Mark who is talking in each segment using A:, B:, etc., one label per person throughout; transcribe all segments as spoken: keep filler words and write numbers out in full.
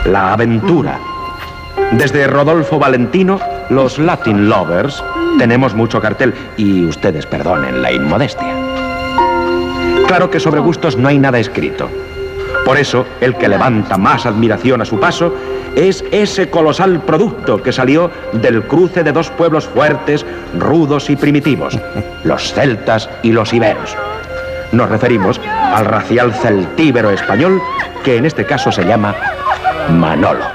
A: la aventura. Desde Rodolfo Valentino, los Latin Lovers, tenemos mucho cartel y ustedes perdonen la inmodestia. Claro que sobre gustos no hay nada escrito. Por eso, el que levanta más admiración a su paso es ese colosal producto que salió del cruce de dos pueblos fuertes, rudos y primitivos, los celtas y los iberos. Nos referimos al racial celtíbero español, que en este caso se llama Manolo.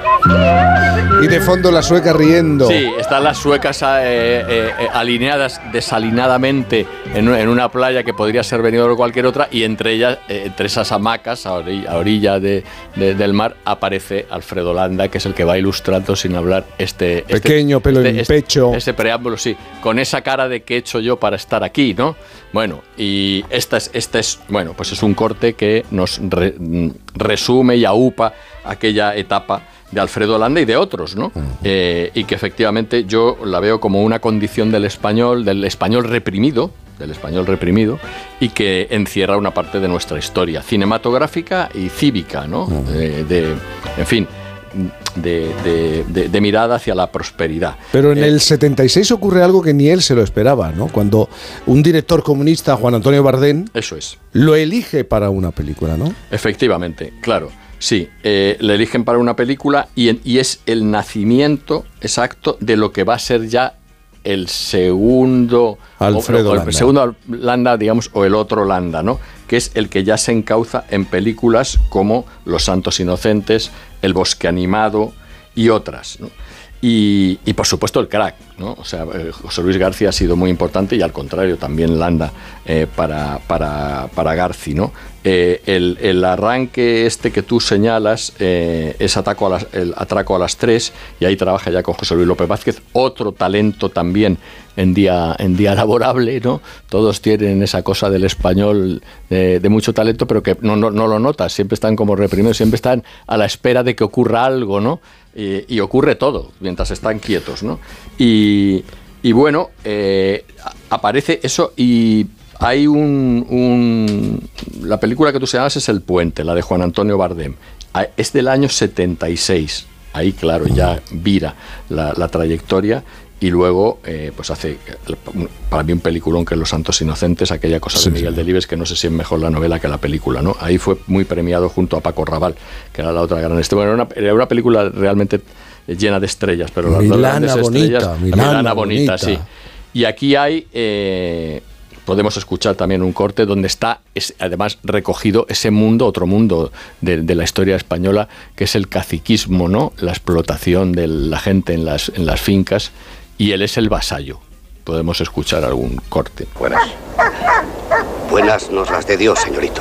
B: Y de fondo la sueca riendo.
C: Sí, están las suecas eh, eh, eh, alineadas desalinadamente en, en una playa que podría ser Benidorm o cualquier otra, y entre ellas, eh, entre esas hamacas a orilla, a orilla de, de, del mar, aparece Alfredo Landa, que es el que va ilustrando sin hablar este...
B: Pequeño,
C: este,
B: pelo
C: este,
B: en
C: este,
B: pecho.
C: Ese preámbulo, sí, con esa cara de qué he hecho yo para estar aquí, ¿no? Bueno, y esta es, esta es, bueno, pues es un corte que nos re, resume y aupa aquella etapa de Alfredo Landa y de otros, ¿no? Uh-huh. Eh, y que efectivamente yo la veo como una condición del español, del español reprimido, del español reprimido, y que encierra una parte de nuestra historia cinematográfica y cívica, ¿no? Uh-huh. De, de, en fin, de, de, de, de mirada hacia la prosperidad.
B: Pero en
C: eh,
B: el setenta y seis ocurre algo que ni él se lo esperaba, ¿no? Cuando un director comunista, Juan Antonio Bardem,
C: eso es,
B: lo elige para una película, ¿no?
C: Efectivamente, claro. Sí, eh, le eligen para una película y, y es el nacimiento exacto de lo que va a ser ya el segundo
B: Alfredo
C: o, o el
B: Landa.
C: segundo Landa, digamos, o el otro Landa, ¿no? Que es el que ya se encauza en películas como Los Santos Inocentes, El Bosque Animado y otras, ¿no? Y, y por supuesto el crack, ¿no? O sea, eh, José Luis García ha sido muy importante y al contrario también Landa eh, para, para, para Garci, ¿no? Eh, el, el arranque este que tú señalas eh, es ataco a las, el Atraco a las tres, y ahí trabaja ya con José Luis López Vázquez, otro talento también en día, en día laborable, ¿no? Todos tienen esa cosa del español de, de mucho talento, pero que no, no, no lo notas, siempre están como reprimidos, siempre están a la espera de que ocurra algo, ¿no? Y, y ocurre todo mientras están quietos, ¿no? Y, y bueno, eh, aparece eso y hay un, un... La película que tú señalas es El Puente, la de Juan Antonio Bardem. Es del año setenta y seis. Ahí, claro, ya vira la, la trayectoria. Y luego, eh, pues hace, para mí, un peliculón que es Los Santos Inocentes, aquella cosa
B: sí,
C: de Miguel
B: sí.
C: Delibes, que no sé si es mejor la novela que la película, ¿no? Ahí fue muy premiado junto a Paco Raval, que era la otra gran estrella. Bueno, era una, era una película realmente llena de estrellas, pero las dos grandes
B: bonita,
C: estrellas...
B: Milana,
C: Milana bonita,
B: bonita,
C: sí. Y aquí hay... Eh, podemos escuchar también un corte donde está, es, además, recogido ese mundo, otro mundo de, de la historia española, que es el caciquismo, ¿no? La explotación de la gente en las, en las fincas, y él es el vasallo. Podemos escuchar algún corte.
D: Buenas. Buenas nos las de Dios, señorito.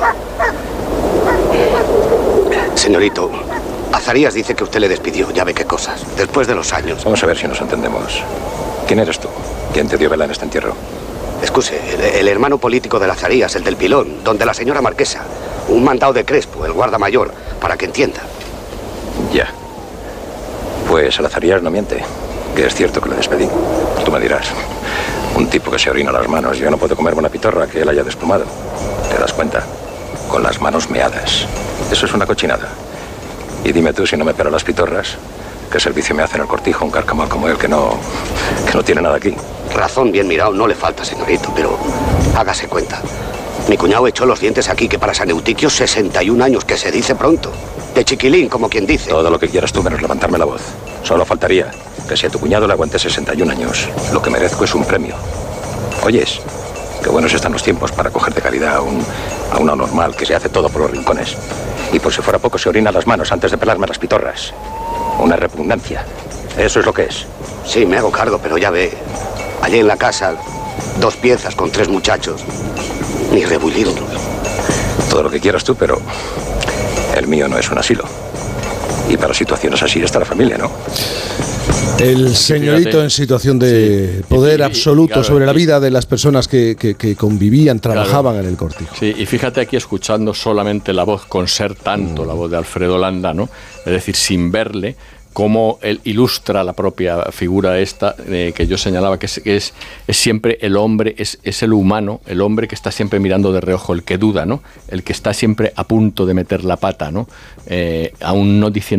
D: Señorito, Azarías dice que usted le despidió, ya ve qué cosas. Después de los años...
E: Vamos a ver si nos entendemos. ¿Quién eres tú? ¿Quién te dio vela en este entierro?
D: Excuse, el, el hermano político de Azarías, el del pilón, donde la señora marquesa. Un mandado de Crespo, el guarda mayor, para que entienda.
E: Ya. Pues el Azarías no miente, que es cierto que le despedí. Tú me dirás, un tipo que se orina las manos, yo no puedo comerme una pitorra que él haya desplumado. ¿Te das cuenta? Con las manos meadas. Eso es una cochinada. Y dime tú si no me pelo las pitorras, ¿qué servicio me hace en el cortijo un carcamal como él que no, que no tiene nada aquí?
D: Razón bien mirado no le falta, señorito, pero hágase cuenta. Mi cuñado echó los dientes aquí, que para San Eutiquio sesenta y un años, que se dice pronto. De chiquilín, como quien dice.
E: Todo lo que quieras tú menos levantarme la voz. Solo faltaría que si a tu cuñado le aguante sesenta y un años, lo que merezco es un premio. ¿Oyes? Qué buenos están los tiempos para coger de caridad a, un, a una normal que se hace todo por los rincones. Y por si fuera poco se orina las manos antes de pelarme las pitorras. Una repugnancia. Eso es lo que es.
D: Sí, me hago cargo, pero ya ve. Allí en la casa, dos piezas con tres muchachos. Ni rebullirlos.
E: Todo lo que quieras tú, pero el mío no es un asilo. Y para situaciones así está la familia, ¿no?
B: El señorito
C: Fíjate.
B: en situación de
C: Sí.
B: poder
C: Y- y-
B: absoluto
C: claro,
B: sobre la
C: y-
B: vida de las personas que, que, que convivían, trabajaban
C: Claro.
B: en el cortijo.
C: Sí, y fíjate aquí escuchando solamente la voz, con ser tanto la voz de Alfredo Landa, ¿no? Es decir, sin verle, cómo él ilustra la propia figura esta eh, que yo señalaba, que es, que es, es siempre el hombre, es, es el humano, el hombre que está siempre mirando de reojo, el que duda, ¿no? El que está siempre a punto de meter la pata, ¿no? Eh, aún no diciendo